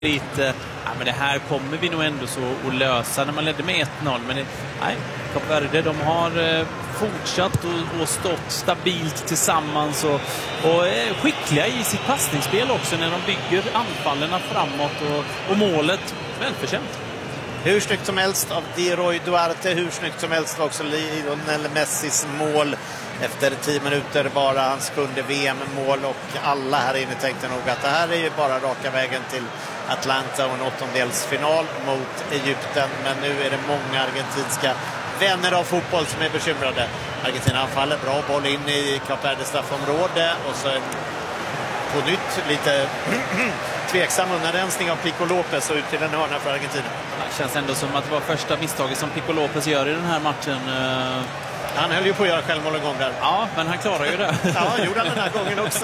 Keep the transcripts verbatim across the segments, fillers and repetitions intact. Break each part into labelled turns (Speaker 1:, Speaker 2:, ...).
Speaker 1: lite, ja, men det här kommer vi nog ändå så att lösa när man ledde med ett noll. Men det, nej, Kap Verde, de har eh, fortsatt och, och stått stabilt tillsammans och, och är skickliga i sitt passningsspel också när de bygger anfallerna framåt och, och målet välförtjänt.
Speaker 2: Hur snyggt som helst av Diroy Duarte, hur snyggt som helst också Lionel Messis mål efter tio minuter bara, hans sjunde V M-mål, och alla här inne tänkte nog att det här är ju bara raka vägen till Atlanta och en åttondelsfinal mot Egypten, men nu är det många argentinska vänner av fotboll som är bekymrade. Argentina anfaller, bra boll in i Kap Verdes straffområde och så på nytt lite tveksam undanrensning av Pico Lopez och ut till en hörna för Argentina.
Speaker 1: Det känns ändå som att det var första misstaget som Pico Lopez gör i den här matchen.
Speaker 2: Han höll ju på att göra självmål en gång där.
Speaker 1: Ja, men han klarar ju det.
Speaker 2: Ja, gjorde han den här gången också.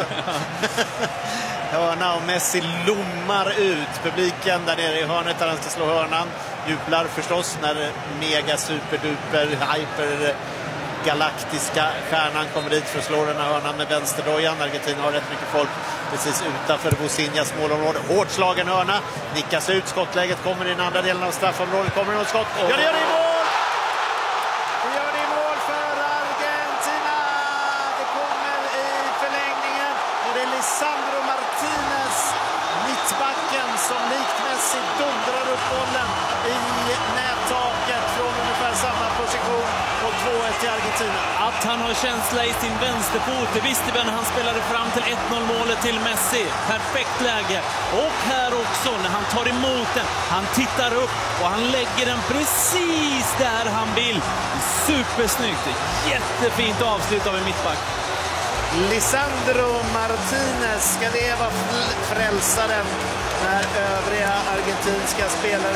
Speaker 2: Hörna och Messi lommar ut. Publiken där nere i hörnet där han ska slå hörnan jublar förstås när mega superduper hyper galaktiska stjärnan kommer dit för att slå den här hörnan med vänsterdojan. Argentina har rätt mycket folk precis utanför Bosinjas målområde. Hårt slagen hörna, nickas ut, skottläget kommer i den andra delen av straffområdet. Kommer det något skott? Ja, det gör det i mål! Det gör det i mål för Argentina! Det kommer i förlängningen och det är Lisandro Martinez, mittbacken, som likt Messi dundrar upp bollen i nättaket från ungefär samma position och två ett till Argentina.
Speaker 1: Att han har känsla i sin vänsterfot, det visste vi när han spelade fram till ett noll målet till Messi. Perfekt läge. Och här också när han tar emot den. Han tittar upp och han lägger den precis där han vill. Supersnyggt. Jättefint avslut av en mittback.
Speaker 2: Lisandro Martinez, ska det vara frälsaren när övriga argentinska spelare